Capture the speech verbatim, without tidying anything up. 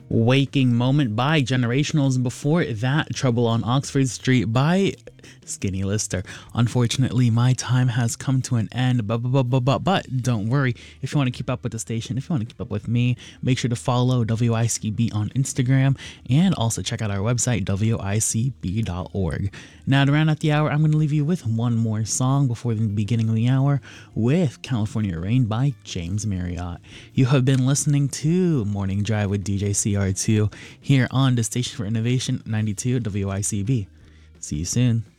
Waking Moment by Generationals. Before that, Trouble on Oxford Street by Skinny Lister. Unfortunately, my time has come to an end, but, but, but, but, but don't worry. If you want to keep up with the station, if you want to keep up with me, make sure to follow W I C B on Instagram and also check out our website, W I C B dot org. Now, to round out the hour, I'm going to leave you with one more song before the beginning of the hour with California Rain by James Marriott. You have been listening to Morning Drive with D J C R two here on the Station for Innovation ninety-two W I C B. See you soon.